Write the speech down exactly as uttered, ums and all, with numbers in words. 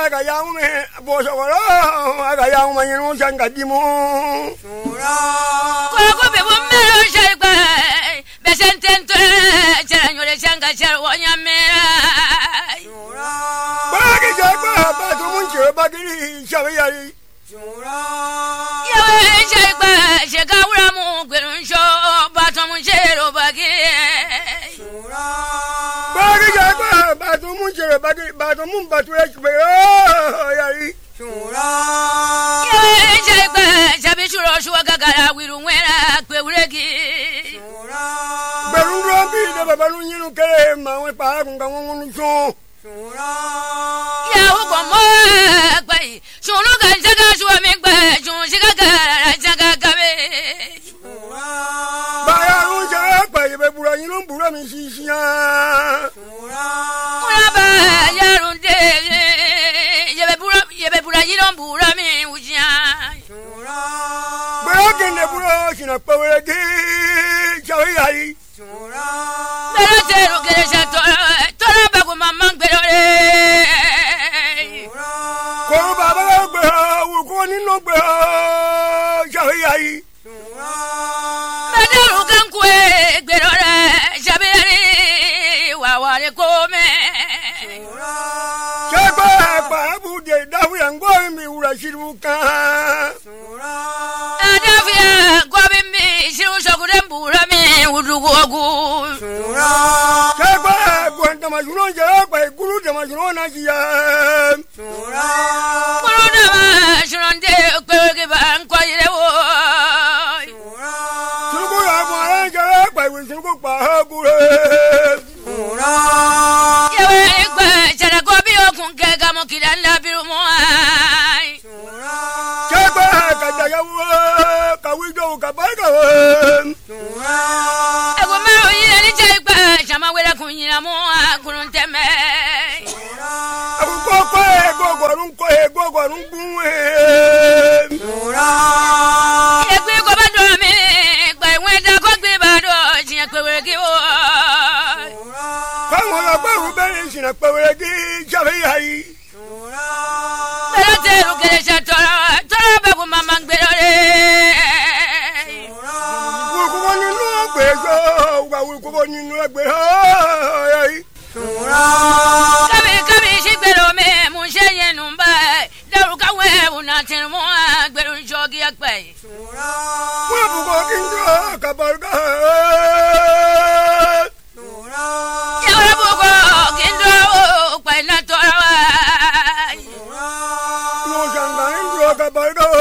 agayaume bosogoro agayauma yinu sangadimu Sura Koko be bomero shaiba besentento chanyo changa charwonya mera Sura Bagi jaiba batu munche bagiri shaviyari Sura Yawe shaiba shekawura mu gwerunsho batu munchero bagiri Sura Bagi jaiba batu munche bagiri batu mun batu yari Sura Yawe shaiba shabi shuro shwa gagara wirunwera kweuregi Sura Berungrombi de babalu nyinu kere mawe pa kunga ngunu so Sura Ya uko mo gbai shunu ganjaga shwa megba shun shigaga jaga gabe Sura Baya unja pa yebe bura nyinu bura mi sisia Sura Ura ba yarunde yebe bura yebe bura nyinu bura mi ujia Sura Baya kende bura sina pawegi chawi Sura Pero tero kere shato tora bago mamang pero re Sura Ko baba gbe ko ni no gbe chawi Sura Madaro kan kwe pero re shabere wa wa re kome Sura Chaba pa bu de dawu yango mi ura shiruka Sura Adavia gwabe mi shiru shokure mbura mi udugogu Sura Chaba gwanta majuno jara pa guru de majuno na jiya Sura Guru de majuno kwege ban kwa ile wo Sura Surugo ya mara jara pa surugo pa guru Sura Yewe kwa chara gobi okunke gamo kilanda birumo ai Sura Chaba kada ya kawido kabaga Sura Ego mero yile ni chaipa chama wera kunyina mo akurunteme Sura Aguko ko ego gorun ko ego gorun bunwe Sura Egbe ko bado mi gba weda ko gbe bado jiyan pe wege o Sura Kawo la gba ubere sina pawegi chawi hai Sura Pero te lo que le chatora tora ba ko mama ngbero re Sura Ko ni no gbe so wa ko ni no gbe hai Sura Kabe kabe shigbero me mu sheye numba daru ka we una tin mo agbero jogi agbe Sura Wa bu ko kinjo kabarga Sura Ya ora bu ko kindo pa na tora wa No janga injo kabarga